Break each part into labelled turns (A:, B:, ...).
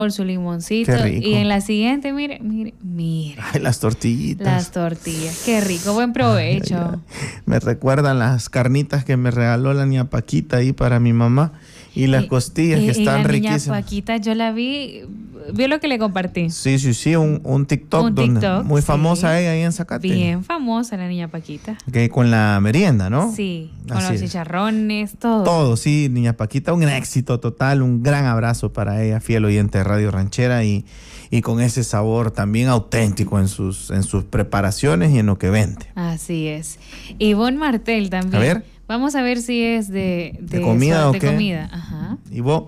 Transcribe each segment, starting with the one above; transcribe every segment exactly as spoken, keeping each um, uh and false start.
A: su limoncito.
B: Qué rico.
A: Y en la siguiente, mire, mire, mire.
B: Ay, las tortillitas.
A: Las tortillas. Qué rico, buen provecho.
B: Ay, ay, ay. Me recuerdan las carnitas que me regaló la niña Paquita ahí para mi mamá. Y las
A: Y-
B: costillas
A: y-
B: que
A: y
B: están
A: la niña
B: riquísimas.
A: Paquita, yo la vi, vio lo que le compartí.
B: Sí, sí, sí, un, un TikTok,
A: Un
B: donde
A: TikTok,
B: muy
A: sí.
B: famosa ella ahí en Zacate.
A: Bien famosa la niña Paquita.
B: Que con la merienda, ¿no?
A: Sí, con
B: Así
A: los
B: es.
A: chicharrones, todo.
B: Todo, sí, niña Paquita, un éxito total, un gran abrazo para ella, fiel oyente de Radio Ranchera y, y con ese sabor también auténtico en sus, en sus preparaciones y en lo que vende.
A: Así es. Ivonne Martel también.
B: A ver.
A: Vamos a ver si es de,
B: ¿De comida
A: eso,
B: o
A: de
B: qué?
A: comida. Ajá.
B: Y vos,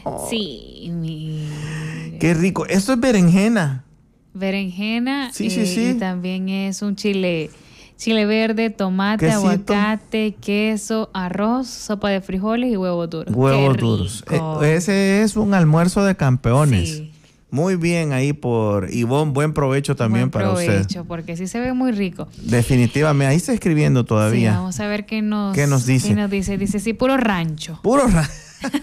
A: Sí, mire.
B: qué rico. Esto es berenjena.
A: Berenjena.
B: Sí, sí,
A: eh,
B: sí.
A: Y también es un chile, chile verde, tomate,
B: Quesito.
A: aguacate, queso, arroz, sopa de frijoles y huevos duros.
B: Huevos
A: Qué
B: duros.
A: rico.
B: Eh, ese es un almuerzo de campeones.
A: Sí.
B: Muy bien ahí por Ivonne, buen provecho también
A: Buen
B: para
A: provecho,
B: usted.
A: porque sí se ve muy rico.
B: Definitivamente, ahí está escribiendo
A: Sí,
B: todavía.
A: vamos a ver qué nos,
B: ¿Qué nos dice?
A: qué nos dice. Dice, sí, puro rancho.
B: Puro rancho.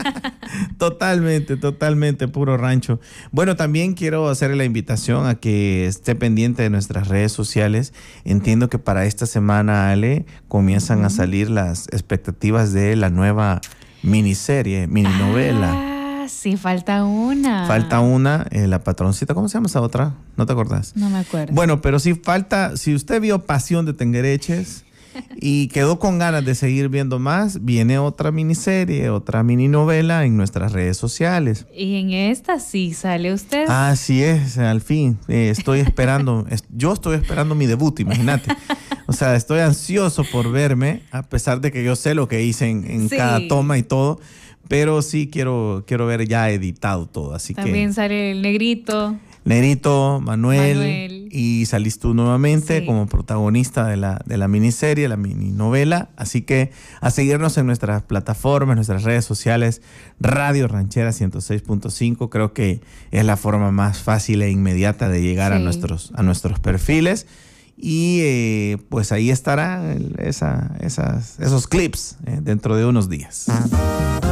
B: Totalmente, totalmente puro rancho. Bueno, también quiero hacerle la invitación a que esté pendiente de nuestras redes sociales. Entiendo que para esta semana, Ale, comienzan a salir las expectativas de la nueva miniserie, mininovela.
A: Ah, sí, falta una.
B: Falta una, eh, La Patroncita. ¿Cómo se llama esa otra? ¿No te acordás?
A: No me acuerdo.
B: Bueno, pero sí falta, si usted vio Pasión de Tenguereches y quedó con ganas de seguir viendo más, viene otra miniserie, otra mininovela en nuestras redes sociales.
A: Y en esta sí sale usted.
B: Así es, al fin, eh, estoy esperando, es- yo estoy esperando mi debut, imagínate. O sea, estoy ansioso por verme, a pesar de que yo sé lo que hice en, en
A: Sí.
B: cada toma y todo, pero sí quiero, quiero ver ya editado todo, así
A: También
B: que...
A: sale el negrito.
B: Nerito, Manuel,
A: Manuel.
B: y salís tú nuevamente
A: Sí.
B: como protagonista de la, de la miniserie, la mininovela. Así que a seguirnos en nuestras plataformas, nuestras redes sociales, Radio Ranchera ciento seis punto cinco. Creo que es la forma más fácil e inmediata de llegar a
A: Sí.
B: nuestros, a nuestros perfiles. Y eh, pues ahí estarán esa, esas, esos clips eh, dentro de unos días.